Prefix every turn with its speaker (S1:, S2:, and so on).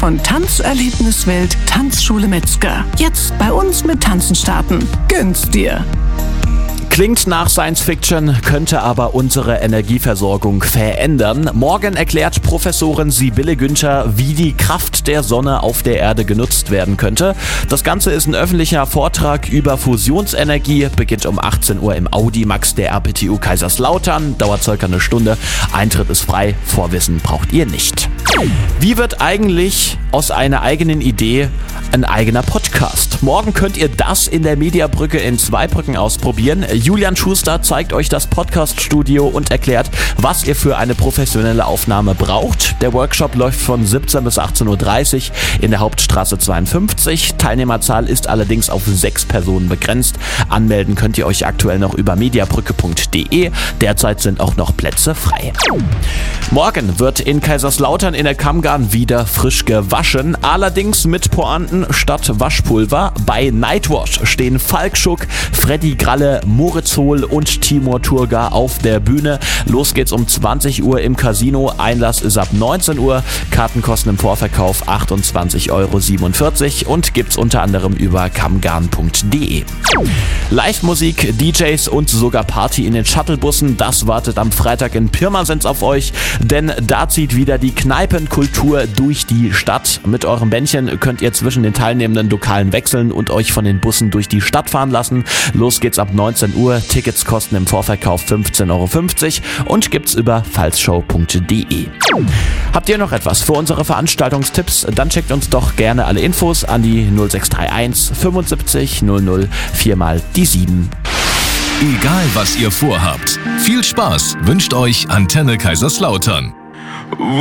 S1: von Tanzerlebniswelt Tanzschule Metzger. Jetzt bei uns mit Tanzen starten. Gönn's dir!
S2: Klingt nach Science Fiction, könnte aber unsere Energieversorgung verändern. Morgen erklärt Professorin Sibylle Günther, wie die Kraft der Sonne auf der Erde genutzt werden könnte. Das Ganze ist ein öffentlicher Vortrag über Fusionsenergie, beginnt um 18 Uhr im Audimax der RPTU Kaiserslautern, dauert circa eine Stunde. Eintritt ist frei, Vorwissen braucht ihr nicht. Wie wird eigentlich aus einer eigenen Idee ein eigener Podcast? Morgen könnt ihr das in der Mediabrücke in Zweibrücken ausprobieren. Julian Schuster zeigt euch das Podcast-Studio und erklärt, was ihr für eine professionelle Aufnahme braucht. Der Workshop läuft von 17 bis 18.30 Uhr in der Hauptstraße 52. Teilnehmerzahl ist allerdings auf 6 Personen begrenzt. Anmelden könnt ihr euch aktuell noch über mediabrücke.de. Derzeit sind auch noch Plätze frei. Morgen wird in Kaiserslautern in der Kammgarn wieder frisch gewaschen, allerdings mit Pointen statt Waschpulver. Bei Nightwash stehen Falk Schuck, Freddy Gralle, Moritz Hohl und Timur Turga auf der Bühne. Los geht's um 20 Uhr im Casino. Einlass ist ab 19 Uhr. Karten kosten im Vorverkauf 28,47 € und gibt's unter anderem über kammgarn.de. Live-Musik, DJs und sogar Party in den Shuttlebussen, das wartet am Freitag in Pirmasens auf euch, denn da zieht wieder die Kneipenkultur durch die Stadt. Mit eurem Bändchen könnt ihr zwischen den teilnehmenden Lokalen wechseln und euch von den Bussen durch die Stadt fahren lassen. Los geht's ab 19 Uhr. Tickets kosten im Vorverkauf 15,50 € und gibt's über falshow.de. Habt ihr noch etwas für unsere Veranstaltungstipps? Dann checkt uns doch gerne alle Infos an die 0631 75 00 4x7.
S3: Egal was ihr vorhabt, viel Spaß wünscht euch Antenne Kaiserslautern.